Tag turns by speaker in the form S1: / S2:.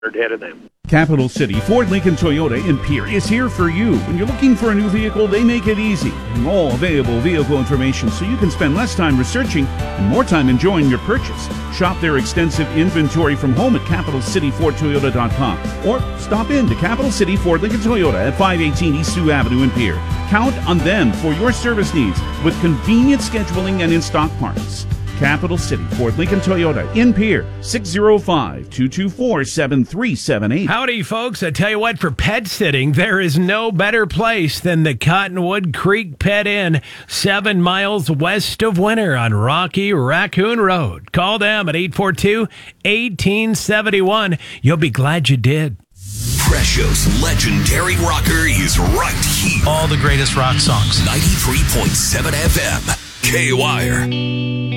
S1: ahead of them.
S2: Capital City Ford Lincoln Toyota in Pierre is here for you. When you're looking for a new vehicle, they make it easy. And all available vehicle information so you can spend less time researching and more time enjoying your purchase. Shop their extensive inventory from home at CapitalCityFordToyota.com or stop in to Capital City Ford Lincoln Toyota at 518 East Sioux Avenue in Pierre. Count on them for your service needs with convenient scheduling and in-stock parts. Capital City Ford Lincoln Toyota in Pierre, 605-224-7378.
S3: Howdy, folks. I tell you what, for pet sitting, there is no better place than the Cottonwood Creek Pet Inn, 7 miles west of Winter on Rocky Raccoon Road. Call them at 842-1871. You'll be glad you did.
S4: Presho's legendary rocker is right here.
S5: All the greatest rock songs.
S4: 93.7 FM, K-Wire.